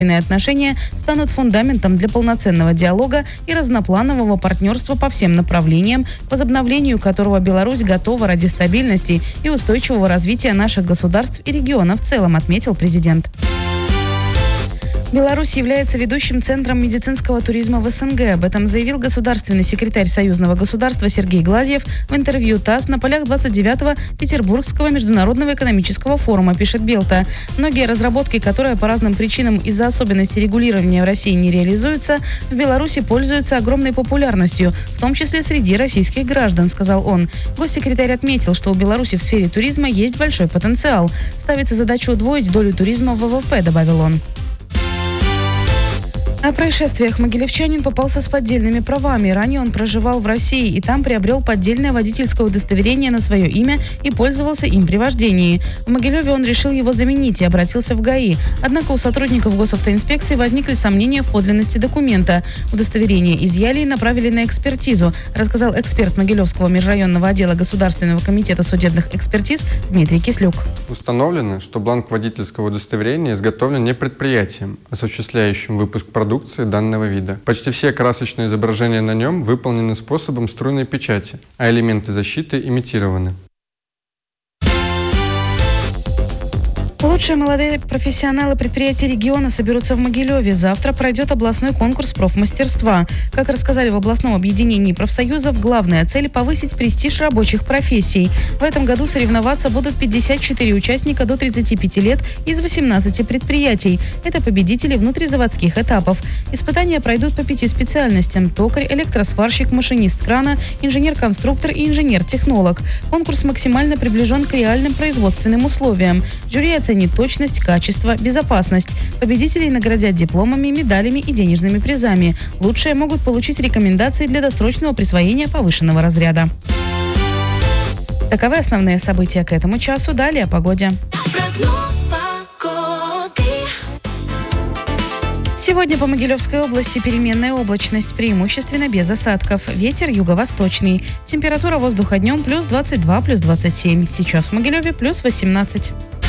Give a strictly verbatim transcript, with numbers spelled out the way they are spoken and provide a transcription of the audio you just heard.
Отношения станут фундаментом для полноценного диалога и разнопланового партнерства по всем направлениям, к возобновлению которого Беларусь готова ради стабильности и устойчивого развития наших государств и региона в целом, отметил президент. Беларусь является ведущим центром медицинского туризма в СНГ. Об этом заявил государственный секретарь союзного государства Сергей Глазьев в интервью ТАСС на полях двадцать девятого Петербургского международного экономического форума, пишет Белта. Многие разработки, которые по разным причинам из-за особенностей регулирования в России не реализуются, в Беларуси пользуются огромной популярностью, в том числе среди российских граждан, сказал он. Госсекретарь отметил, что у Беларуси в сфере туризма есть большой потенциал. Ставится задача удвоить долю туризма в ВВП, добавил он. О происшествиях могилевчанин попался с поддельными правами. Ранее он проживал в России и там приобрел поддельное водительское удостоверение на свое имя и пользовался им при вождении. В Могилеве он решил его заменить и обратился в ГАИ. Однако у сотрудников госавтоинспекции возникли сомнения в подлинности документа. Удостоверение изъяли и направили на экспертизу, рассказал эксперт Могилевского межрайонного отдела Государственного комитета судебных экспертиз Дмитрий Кислюк. Установлено, что бланк водительского удостоверения изготовлен не предприятием, осуществляющим выпуск продукции данного вида. Почти все красочные изображения на нем выполнены способом струйной печати, а элементы защиты имитированы. Лучшие молодые профессионалы предприятий региона соберутся в Могилеве. Завтра пройдет областной конкурс профмастерства. Как рассказали в областном объединении профсоюзов, главная цель – повысить престиж рабочих профессий. В этом году соревноваться будут пятьдесят четыре участника до тридцати пяти лет из восемнадцати предприятий. Это победители внутризаводских этапов. Испытания пройдут по пяти специальностям – токарь, электросварщик, машинист крана, инженер-конструктор и инженер-технолог. Конкурс максимально приближен к реальным производственным условиям. Жюри оценит точность, качество, безопасность. Победителей наградят дипломами, медалями и денежными призами. Лучшие могут получить рекомендации для досрочного присвоения повышенного разряда. Таковы основные события к этому часу. Далее о погоде. Сегодня по Могилевской области переменная облачность, преимущественно без осадков. Ветер юго-восточный. Температура воздуха днем плюс двадцать два, плюс двадцать семь. Сейчас в Могилеве плюс восемнадцать.